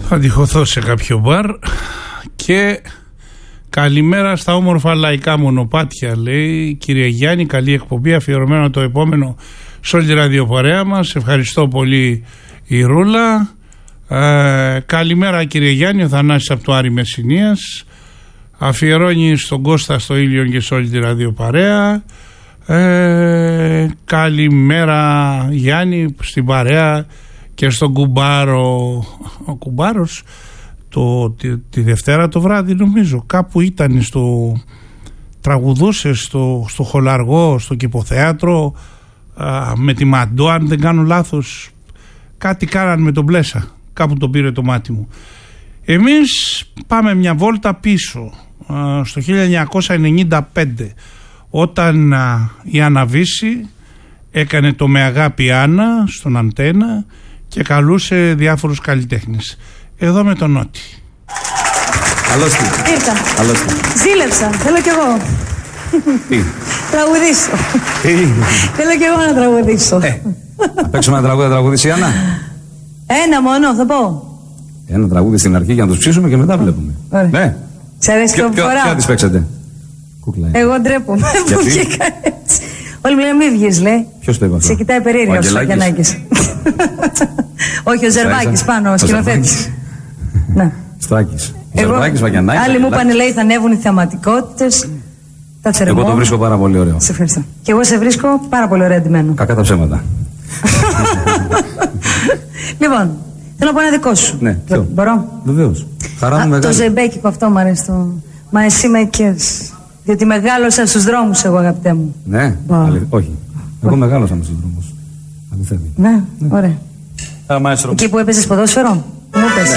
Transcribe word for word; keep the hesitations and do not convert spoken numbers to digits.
Θα τυχωθώ σε κάποιο μπαρ και καλημέρα στα όμορφα λαϊκά μονοπάτια, λέει. Κύριε Γιάννη, καλή εκπομπή, αφιερωμένο το επόμενο σε όλη τη ραδιοπαρέα μας. Ευχαριστώ πολύ η Ρούλα. Ε, καλημέρα κύριε Γιάννη, ο Θανάσης από το Άρη Μεσσηνίας. Αφιερώνει στον Κώστα, στο Ήλιον και σε όλη τη ραδιοπαρέα. Ε, καλημέρα Γιάννη στην παρέα και στον Κουμπάρο. Ο Κουμπάρος το, τη, τη Δευτέρα το βράδυ νομίζω κάπου ήταν στο, τραγουδούσε στο, στο Χολαργό, στο Κηποθέατρο, α, με τη Μαντό, αν δεν κάνω λάθος. Κάτι κάναν με τον Πλέσα, κάπου το πήρε το μάτι μου. Εμείς πάμε μια βόλτα πίσω, α, στο χίλια εννιακόσια ενενήντα πέντε, όταν α, η Αναβίση έκανε το «Με αγάπη Άννα» στον Αντένα και καλούσε διάφορους καλλιτέχνες. Εδώ με τον Νότι. Καλώς τι. Ήρθα. Καλώς τι. Ζήλεψα. Θέλω κι εγώ. Τι. Τραγουδήσω. Τι. Θέλω κι εγώ να τραγουδήσω. Ε, να παίξουμε ένα τραγούδι, θα τραγουδήσει η Άννα. Ένα μόνο, θα πω. Ένα τραγούδι στην αρχή για να τους ψήσουμε και μετά βλέπουμε. Ωραία. Ναι. Σ' αρέσει το φορά. Ποια τις παίξετε? Κούκλα. Εγώ ντρέπομαι που βγήκα έτσι. Όλοι μου λένε μη βγεις, λέει. Ποιος το είπε αυτό? Σε κοιτάει περίεργα ο Γιαννάκης. Όχι, ο Ζερβάκης πάνω, ο σκηνοθέτης. Ναι. Στράκης. Ζερβάκης, Βαγιανάκης. Άλλοι μου είπαν, λέει, θα ανέβουν οι θεαματικότητες. Τα θερμό. Εγώ το βρίσκω πάρα πολύ ωραίο. Σε ευχαριστώ. Και εγώ σε βρίσκω πάρα πολύ ωραία ντυμένο. Κακά τα ψέματα. Λοιπόν, θέλω να πω ένα δικό σου. Ναι, ποιο? Μπορώ? Βεβαίως. Χαρά μου μεγάλη. Το ζεμπέκικο αυτό μου αρέσει. Το... Μα εσύ με κες. Διότι μεγάλωσα στους δρόμους εγώ, αγαπητέ μου. Ναι, αληθ... όχι. Εγώ μεγάλωσα με στους δρόμους. Αληθεύει. Ναι, ωραία. Εκεί που έπαιζες ποδόσφαιρο, μου πες.